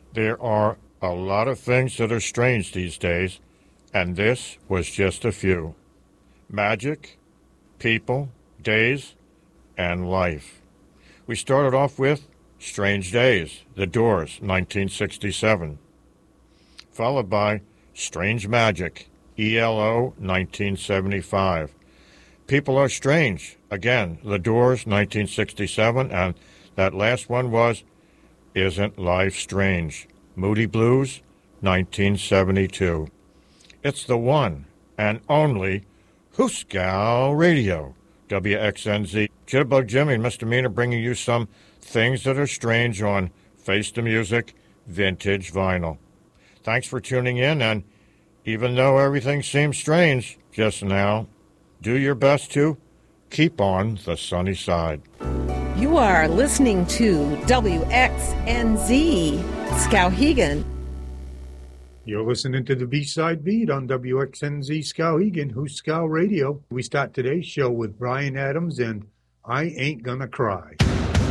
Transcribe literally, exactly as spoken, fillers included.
There are a lot of things that are strange these days, and this was just a few. Magic, people, days, and life. We started off with Strange Days, The Doors, nineteen sixty-seven, followed by Strange Magic, E L O, nineteen seventy-five. People Are Strange, again, The Doors, nineteen sixty-seven, and that last one was Isn't Life Strange, Moody Blues, nineteen seventy-two. It's the one and only Hooskow Radio, W X N Z. Jitterbug Jimmy and Misdemeanor bringing you some things that are strange on Face the Music Vintage Vinyl. Thanks for tuning in, and even though everything seems strange just now, do your best to keep on the sunny side. You are listening to W X N Z Skowhegan. You're listening to the B-Side Beat on W X N Z Skowhegan, Hooskow Radio. We start today's show with Bryan Adams and I Ain't Gonna Cry.